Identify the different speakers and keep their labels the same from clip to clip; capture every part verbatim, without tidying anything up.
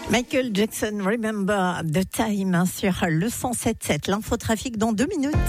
Speaker 1: Michael Jackson, Remember the Time, hein, sur le cent sept sept. L'infotrafic dans deux minutes.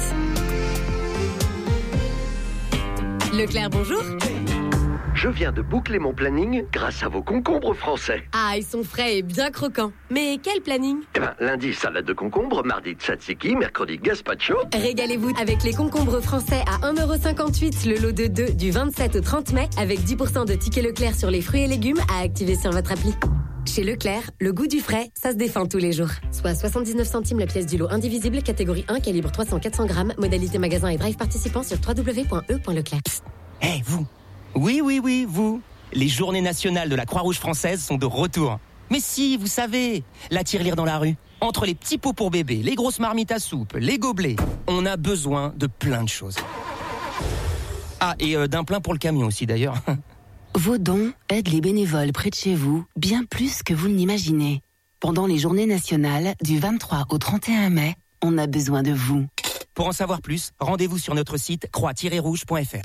Speaker 2: Leclerc, bonjour.
Speaker 3: Je viens de boucler mon planning grâce à vos concombres français.
Speaker 2: Ah, ils sont frais et bien croquants. Mais quel planning ?
Speaker 3: Eh ben, lundi, salade de concombre, mardi, tzatziki, mercredi, gazpacho.
Speaker 2: Régalez-vous avec les concombres français à un euro cinquante-huit, le lot de deux du vingt-sept au trente mai, avec dix pour cent de tickets Leclerc sur les fruits et légumes à activer sur votre appli. Chez Leclerc, le goût du frais, ça se défend tous les jours. Soit soixante-dix-neuf centimes la pièce du lot indivisible, catégorie un, calibre trois cents à quatre cents grammes, modalité magasin et drive participant sur w w w point e point leclerc.
Speaker 4: Hé, hey, vous. Oui, oui, oui, vous. Les journées nationales de la Croix-Rouge française sont de retour. Mais si, vous savez, la tirelire dans la rue. Entre les petits pots pour bébé, les grosses marmites à soupe, les gobelets, on a besoin de plein de choses. Ah, et euh, d'un plein pour le camion aussi, d'ailleurs.
Speaker 5: Vos dons aident les bénévoles près de chez vous bien plus que vous ne l'imaginez. Pendant les journées nationales, du vingt-trois au trente et un mai, on a besoin de vous.
Speaker 4: Pour en savoir plus, rendez-vous sur notre site croix tiret rouge point f r.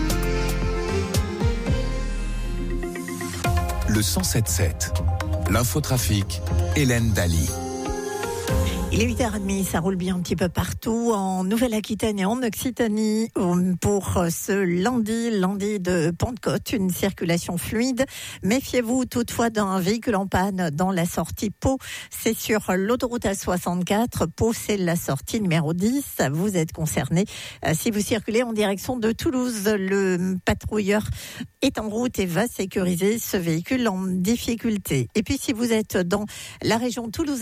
Speaker 6: Le cent sept sept. L'infotrafic, Hélène Daly.
Speaker 1: Il est huit heures trente, ça roule bien un petit peu partout en Nouvelle-Aquitaine et en Occitanie pour ce lundi, lundi de Pentecôte, une circulation fluide. Méfiez-vous toutefois d'un véhicule en panne dans la sortie Pau. C'est sur l'autoroute A soixante-quatre. Pau, c'est la sortie numéro dix. Vous êtes concerné si vous circulez en direction de Toulouse. Le patrouilleur est en route et va sécuriser ce véhicule en difficulté. Et puis si vous êtes dans la région toulousaine,